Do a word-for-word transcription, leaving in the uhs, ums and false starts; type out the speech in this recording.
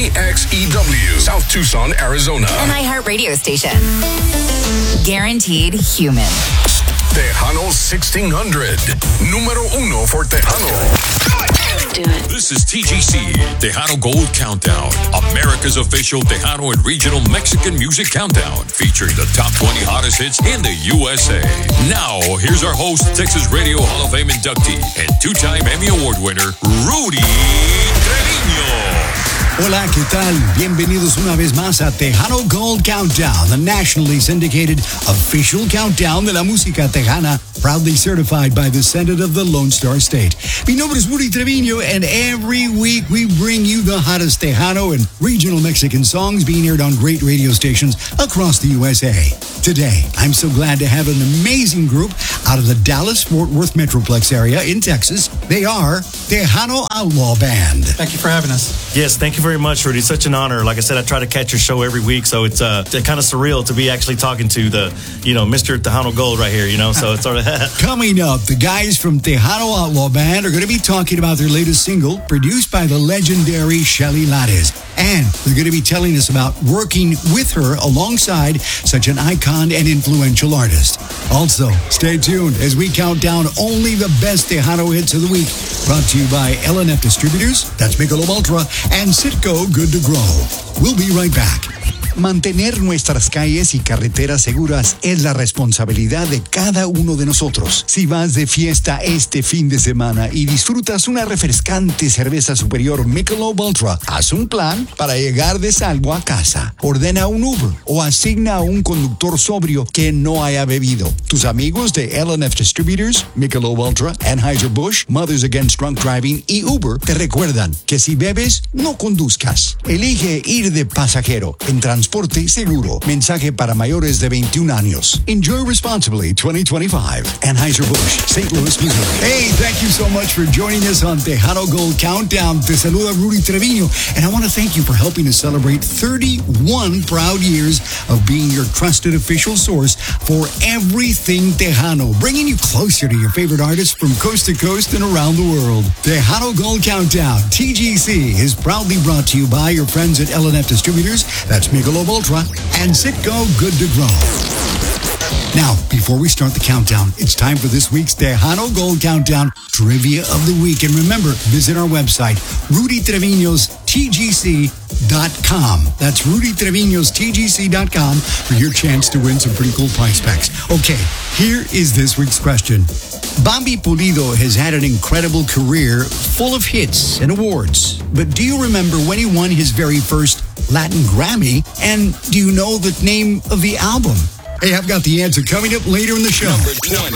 K X E W, South Tucson, Arizona. An iHeart radio station. Guaranteed human. Tejano sixteen hundred. Número uno for Tejano. Let's do it. This is T G C, Tejano Gold Countdown, America's official Tejano and regional Mexican music countdown, featuring the top twenty hottest hits in the U S A. Now, here's our host, Texas Radio Hall of Fame inductee, and two-time Emmy Award winner, Rudy Trevino. Hola, ¿qué tal? Bienvenidos una vez más a Tejano Gold Countdown, the nationally syndicated official countdown de la música tejana, proudly certified by the Senate of the Lone Star State. Mi nombre es Rudy Trevino, and every week we bring you the hottest Tejano and regional Mexican songs being aired on great radio stations across the U S A. Today, I'm so glad to have an amazing group out of the Dallas-Fort Worth Metroplex area in Texas. They are Tejano Outlaw Band. Thank you for having us. Yes, thank you very much, Rudy. It's such an honor. Like I said, I try to catch your show every week, so it's uh, kind of surreal to be actually talking to the, you know, Mister Tejano Gold right here, you know, so it's sort of... Coming up, the guys from Tejano Outlaw Band are going to be talking about their latest single, produced by the legendary Shelly Lares. And they're going to be telling us about working with her alongside such an icon and influential artist. Also, stay tuned as we count down only the best Tejano hits of the week. Brought to you by L N F Distributors, that's Michelob Ultra, and Citgo Good to Grow. We'll be right back. Mantener nuestras calles y carreteras seguras es la responsabilidad de cada uno de nosotros. Si vas de fiesta este fin de semana y disfrutas una refrescante cerveza superior Michelob Ultra, haz un plan para llegar de salvo a casa. Ordena un Uber o asigna a un conductor sobrio que no haya bebido. Tus amigos de L N F Distributors, Michelob Ultra, Anheuser-Busch, Mothers Against Drunk Driving y Uber te recuerdan que si bebes, no conduzcas. Elige ir de pasajero en transporte Transporte seguro. Mensaje para mayores de veintiún años. Enjoy responsibly twenty twenty-five. Anheuser-Busch, Saint Louis, Missouri. Hey, thank you so much for joining us on Tejano Gold Countdown. Te saluda Rudy Trevino, and I want to thank you for helping us celebrate thirty-one proud years of being your trusted official source for everything Tejano, bringing you closer to your favorite artists from coast to coast and around the world. Tejano Gold Countdown, T G C, is proudly brought to you by your friends at L N F Distributors, that's Michelob Ultra, and Citgo Good to Grow. Now, before we start the countdown, it's time for this week's Tejano Gold Countdown Trivia of the Week. And remember, visit our website, rudy trevinos t g c dot com. That's rudy trevinos t g c dot com for your chance to win some pretty cool prize packs. Okay, here is this week's question. Bobby Pulido has had an incredible career full of hits and awards. But do you remember when he won his very first Latin Grammy? And do you know the name of the album? Hey, I've got the answer coming up later in the show. Number twenty.